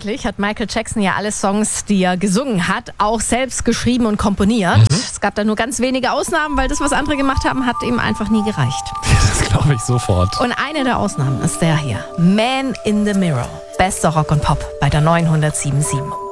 Eigentlich hat Michael Jackson ja alle Songs, die er gesungen hat, auch selbst geschrieben und komponiert. Es gab da nur ganz wenige Ausnahmen, weil das, was andere gemacht haben, hat ihm einfach nie gereicht. Das glaube ich sofort. Und eine der Ausnahmen ist der hier. Man in the Mirror. Bester Rock und Pop bei der 907.7.